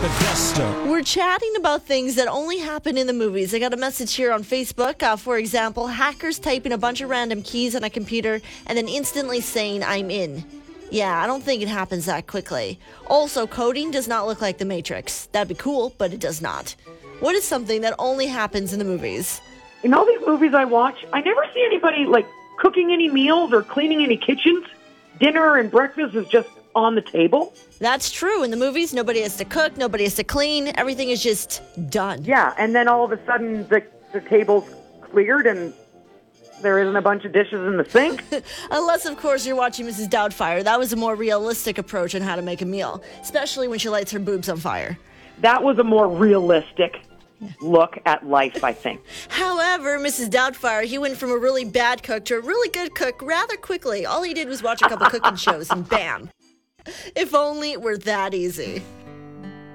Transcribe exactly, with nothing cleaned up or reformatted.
We're chatting about things that only happen in the movies. I got a message here on Facebook. Uh, for example, hackers typing a bunch of random keys on a computer and then instantly saying, "I'm in." Yeah, I don't think it happens that quickly. Also, coding does not look like The Matrix. That'd be cool, but it does not. What is something that only happens in the movies? In all these movies I watch, I never see anybody, like, cooking any meals or cleaning any kitchens. Dinner and breakfast is just on the table. That's true. In the movies, nobody has to cook, nobody has to clean. Everything is just done. Yeah, and then all of a sudden the, the table's cleared and there isn't a bunch of dishes in the sink. Unless, of course, you're watching Missus Doubtfire. That was a more realistic approach on how to make a meal, especially when she lights her boobs on fire. That was a more realistic look at life, I think. However, Missus Doubtfire, he went from a really bad cook to a really good cook rather quickly. All he did was watch a couple cooking shows and bam. If only it were that easy.